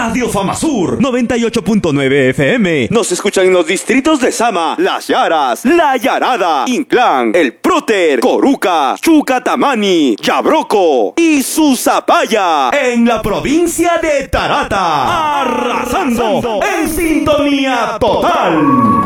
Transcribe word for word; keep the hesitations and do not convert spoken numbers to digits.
Radio Famasur noventa y ocho punto nueve F M. Nos escuchan en los distritos de Sama, Las Yaras, La Yarada, Inclán, El Próter, Coruca, Chucatamani, Yabroco y Susapaya, en la provincia de Tarata, arrasando en sintonía total.